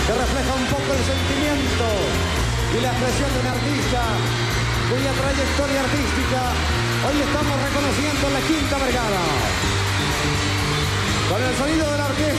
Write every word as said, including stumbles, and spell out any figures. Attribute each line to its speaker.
Speaker 1: que refleja un poco el sentimiento y la expresión de un artista cuya trayectoria artística hoy estamos reconociendo en la Quinta Vergara. Con el sonido de la orquesta.